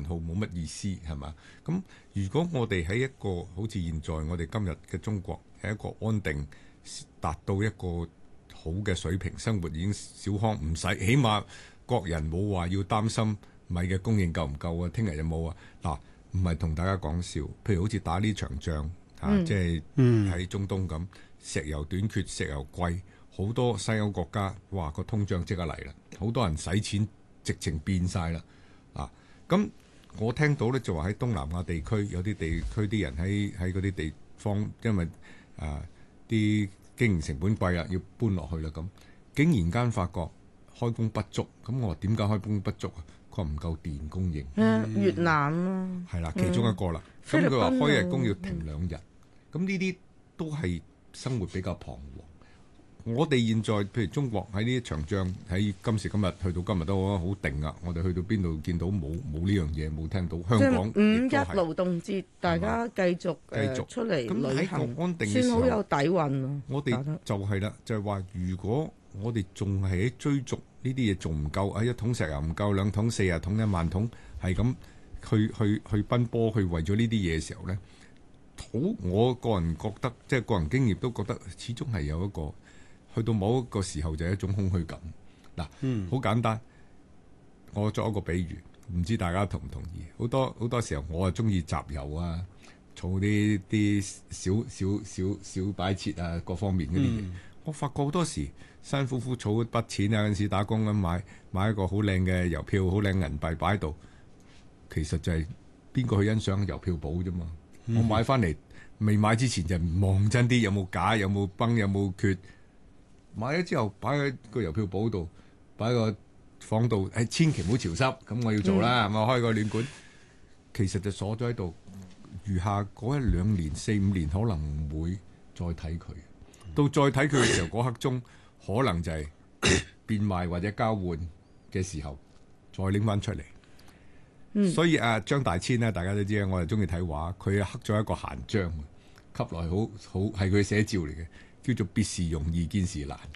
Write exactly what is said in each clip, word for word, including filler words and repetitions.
號冇乜意思係嘛？咁如果我哋喺一個好似現在我哋今日嘅中國係一個安定達到一個好嘅水平，生活已經小康，唔使起碼國人冇話要擔心米嘅供應夠唔夠啊？聽日有冇啊？嗱，唔係同大家講笑，譬如好似打呢場仗。啊！即係喺中東咁，石油短缺、石油貴，好多西歐國家哇個通脹即刻嚟啦，好多人使錢直情變晒啦啊！咁我聽到咧就話喺東南亞地區有啲地區啲人喺喺嗰啲地方，因為啊啲經營成本貴啦，要搬落去啦咁，竟然間發覺開工不足，咁我話點解開工不足啊？佢話唔夠電供應。 嗯、越南咯， 係啦，其中一個啦。咁佢話開日工要停兩日。咁呢啲都係生活比較彷徨。我哋現在譬如中國喺呢一場仗喺今時今日去到今日都好定啊！我哋去到邊度見到冇冇呢樣嘢，冇聽到。香港五一勞動節，大家繼續繼續出嚟旅行， 安定算好有底蘊啊！ 我哋就係啦，就係話如果我哋仲係喺追逐呢啲嘢仲唔夠啊，一桶石油唔夠，兩桶、四十桶、一萬桶，係咁去去去奔波去為咗呢啲嘢嘅時候咧。好，我個人覺得，即係個人經驗都覺得，始終係有一個去到某一個時候就係一種空虛感。嗱，好、嗯、簡單，我作一個比喻，唔知大家同唔同意？好多好多時候，我啊中意集郵啊，儲啲啲小小小小擺設啊，各方面嗰啲嘢。嗯、我發覺好多時辛苦苦儲一筆錢啊，有陣時打工咁買買一個好靚嘅郵票，好靚銀幣擺喺度，其實就係邊個去欣賞郵票簿啫嘛。我買翻嚟未買之前就望真啲，有冇假，有冇崩，有冇缺。買咗之後擺喺個郵票簿度，擺喺個房度，誒千祈唔好潮濕。咁我要做啦，咁我開個暖管，其實就鎖咗喺度。餘下嗰一兩年、四五年可能唔會再睇佢。到再睇佢嘅時候，嗰刻鐘可能就係變賣或者交換嘅時候，再拎翻出嚟。嗯、所以啊，張大千咧，大家都知啊，我係中意睇畫，佢刻咗一個閒章，吸落去好好係佢寫照嚟嘅，叫做別時容易見時難。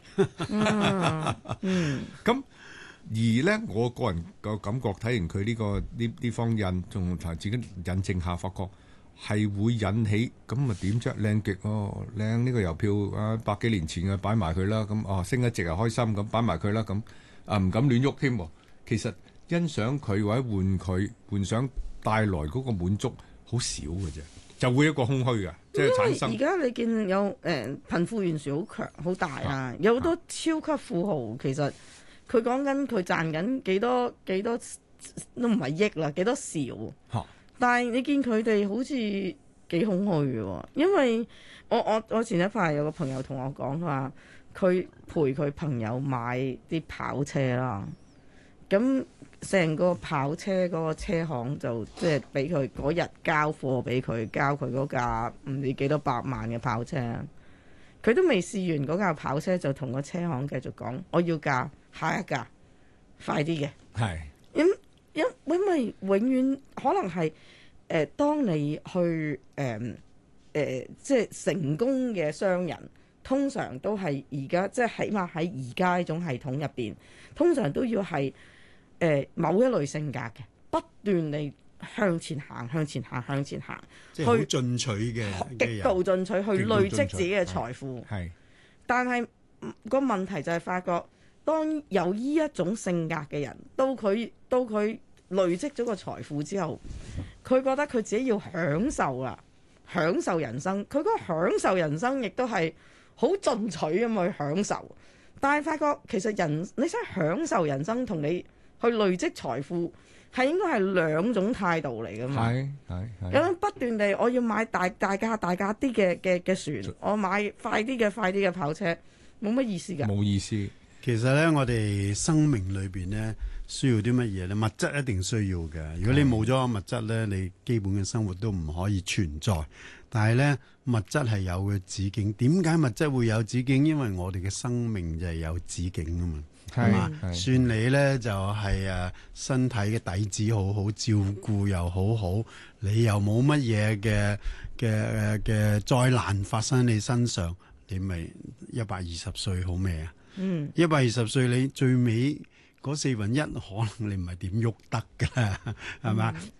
嗯，咁而咧，我個人個感覺睇完佢呢、這個呢呢方印，仲同自己印證下，發覺係會引起咁啊點啫？靚極哦，靚呢個郵票啊，百幾年前嘅擺埋佢啦，咁啊升一值啊開心咁擺埋佢啦，咁啊唔敢亂喐添。其實。欣賞佢或者換佢幻想帶來嗰個滿足好少嘅啫，就會一個空虛嘅，即係產生。 而家你見有誒、呃、貧富懸殊好強好大啊，啊有好多超級富豪，其實佢講緊佢賺緊幾多幾多都唔係億啦，幾多兆。啊、但係你見佢哋好似幾空虛嘅，因為我我我前一排有個朋友同我講，佢話佢陪佢朋友買啲跑車啦，咁。成個跑車嗰個車行就即係俾佢嗰日交貨俾佢，交佢嗰架唔知幾多百萬嘅跑車，佢都未試完嗰架跑車就同個車行繼續講，我要架下一架快啲嘅。係是，因因因為永遠可能係誒、呃，當你去誒誒、呃呃，即係成功嘅商人，通常都係而家即係起碼喺而家呢種系統入邊，通常都要係。誒、呃、某一類性格嘅，不斷地向前行、向前行、向前行， 即係好進取嘅， 極度進取去累積自己嘅財富。係，但係個問題就係發覺，當有呢一種性格嘅人，到佢到佢累積咗個財富之後，佢覺得佢自己要享受啊，享受人生。佢嗰個享受人生亦都係好進取咁去享受。但係發覺其實人你想享受人生同你去累積財富係應該係兩種態度嚟㗎嘛？係係係。咁不斷地，我要買大大架大架啲嘅嘅嘅船，我買快啲嘅快啲嘅跑車，冇乜意思㗎。 冇意思。 其實咧，我哋生命裏邊咧需要啲乜嘢咧？物質一定需要嘅。如果你冇咗物質咧，你基本嘅生活都唔可以存在。但係咧，物質係有嘅止境。點解物質會有止境？因為我哋嘅生命就係有止境啊嘛。係嘛？算你咧就係、是、誒身體嘅底子好好，照顧又好好，你又冇乜嘢嘅嘅嘅災難發生喺你身上，你咪一百二十歲好咩啊？嗯，一百二十歲你最尾嗰四分一可能你唔係點喐得㗎啦，係嘛？嗯、